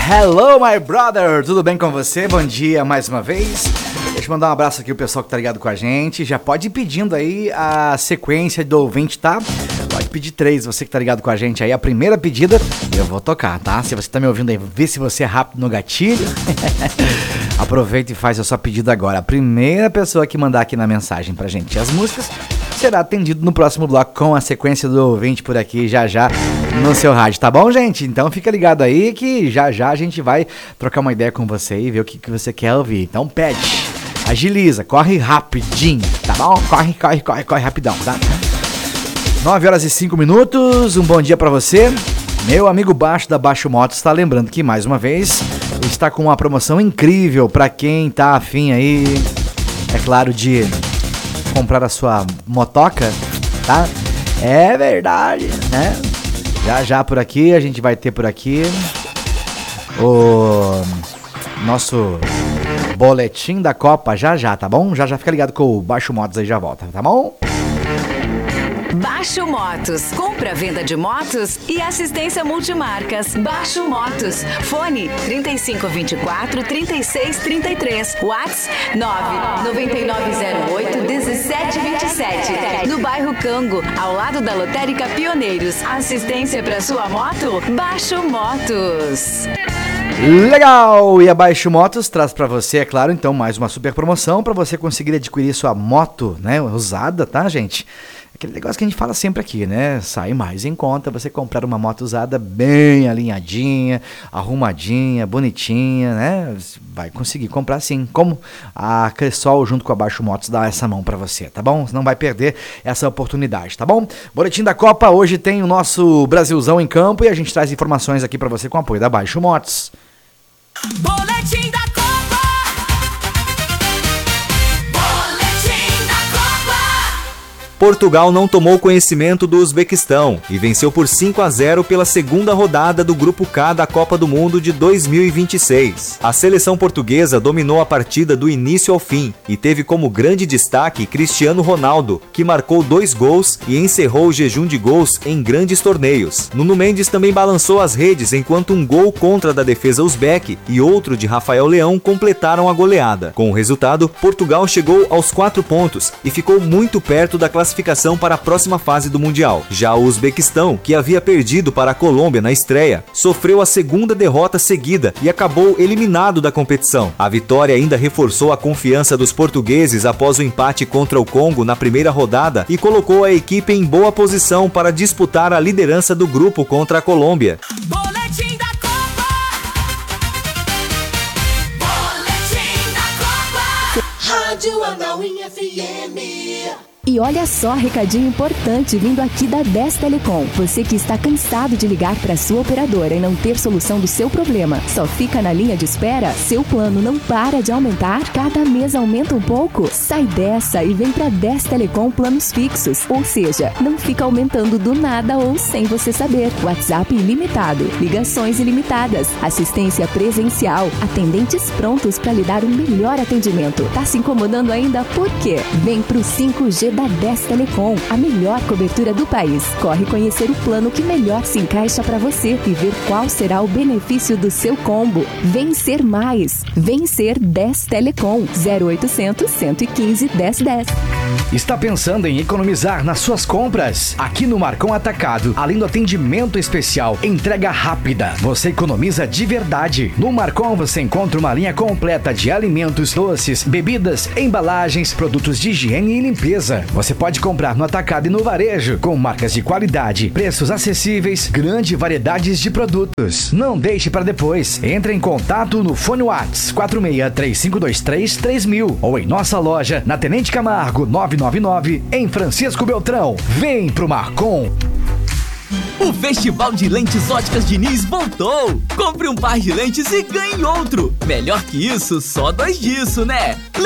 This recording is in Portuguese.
Hello, my brother! Tudo bem com você? Bom dia mais uma vez. Deixa eu mandar um abraço aqui pro pessoal que tá ligado com a gente. Já pode ir pedindo aí a sequência do ouvinte, tá? Pode pedir 3, você que tá ligado com a gente aí. A primeira pedida eu vou tocar, tá? Se você tá me ouvindo aí, vê se você é rápido no gatilho. Aproveita e faz a sua pedida agora. A primeira pessoa que mandar aqui na mensagem pra gente as músicas será atendido no próximo bloco com a sequência do ouvinte por aqui, já no seu rádio, tá bom, gente? Então fica ligado aí que já a gente vai trocar uma ideia com você e ver o que você quer ouvir. Então pede, agiliza, corre rapidinho, tá bom? Corre rapidão, tá? 9h05, um bom dia pra você. Meu amigo Baixo da Baixo Motos está lembrando que, mais uma vez, está com uma promoção incrível pra quem tá afim aí, é claro, de comprar a sua motoca, tá? É verdade, né? Já por aqui, a gente vai ter por aqui o nosso boletim da Copa, já, tá bom? Já fica ligado com o Baixo Motos aí, já volta, tá bom? Baixo Motos, compra, venda de motos e assistência multimarcas. Baixo Motos, fone 3524-3633, WhatsApp 99908-1727. No bairro Cango, ao lado da Lotérica Pioneiros. Assistência para sua moto? Baixo Motos. Legal! E a Baixo Motos traz pra você, é claro, então, mais uma super promoção pra você conseguir adquirir sua moto, né, usada, tá, gente? Aquele negócio que a gente fala sempre aqui, né? Sai mais em conta você comprar uma moto usada bem alinhadinha, arrumadinha, bonitinha, né? Vai conseguir comprar sim. Como a Cressol junto com a Baixo Motos dá essa mão pra você, tá bom? Você não vai perder essa oportunidade, tá bom? Boletim da Copa, hoje tem o nosso Brasilzão em campo e a gente traz informações aqui pra você com o apoio da Baixo Motos. Boletim da Copa! Portugal não tomou conhecimento do Uzbequistão e venceu por 5-0 pela segunda rodada do Grupo K da Copa do Mundo de 2026. A seleção portuguesa dominou a partida do início ao fim e teve como grande destaque Cristiano Ronaldo, que marcou 2 gols e encerrou o jejum de gols em grandes torneios. Nuno Mendes também balançou as redes enquanto um gol contra da defesa uzbeque e outro de Rafael Leão completaram a goleada. Com o resultado, Portugal chegou aos 4 pontos e ficou muito perto da classificação para a próxima fase do Mundial. Já o Uzbequistão, que havia perdido para a Colômbia na estreia, sofreu a segunda derrota seguida e acabou eliminado da competição. A vitória ainda reforçou a confiança dos portugueses após o empate contra o Congo na primeira rodada e colocou a equipe em boa posição para disputar a liderança do grupo contra a Colômbia. Boletim da Copa! Boletim da Copa! Rádio Anauim FM. E olha só, recadinho importante vindo aqui da 10 Telecom. Você que está cansado de ligar para sua operadora e não ter solução do seu problema, só fica na linha de espera? Seu plano não para de aumentar? Cada mês aumenta um pouco? Sai dessa e vem para 10 Telecom planos fixos. Ou seja, não fica aumentando do nada ou sem você saber. WhatsApp ilimitado, ligações ilimitadas, assistência presencial, atendentes prontos para lhe dar um melhor atendimento. Tá se incomodando ainda? Por quê? Vem pro 5G da 10 Telecom, a melhor cobertura do país. Corre conhecer o plano que melhor se encaixa para você e ver qual será o benefício do seu combo. Vencer mais. Vencer 10 Telecom. 0800 115 1010. Está pensando em economizar nas suas compras? Aqui no Marcão Atacado, além do atendimento especial, entrega rápida, você economiza de verdade. No Marcon você encontra uma linha completa de alimentos, doces, bebidas, embalagens, produtos de higiene e limpeza. Você pode comprar no atacado e no varejo, com marcas de qualidade, preços acessíveis, grande variedade de produtos. Não deixe para depois. Entre em contato no fone WhatsApp 4635233000 ou em nossa loja na Tenente Camargo 999 em Francisco Beltrão. Vem pro Marcon. O Festival de Lentes Óticas Diniz voltou! Compre um par de lentes e ganhe outro! Melhor que isso, só 2 disso, né?